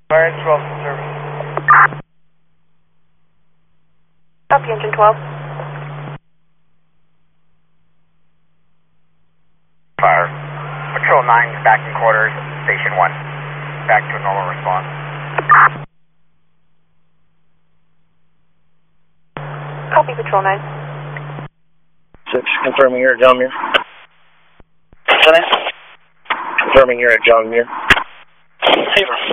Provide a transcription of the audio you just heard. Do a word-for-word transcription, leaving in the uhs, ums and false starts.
Fire twelve service. Copy, engine twelve. Fire. Patrol nine, back in quarters, station one. Back to a normal response. Copy, Patrol nine. Six, confirming you're at John Muir. Confirming you're at John Muir. Haver.